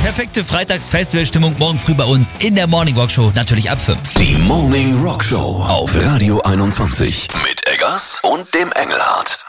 perfekte Freitags-Festivalstimmung morgen früh bei uns in der Morning Rock Show, natürlich ab 5. Die Morning Rock Show auf Radio 21 mit Eggers und dem Engelhardt.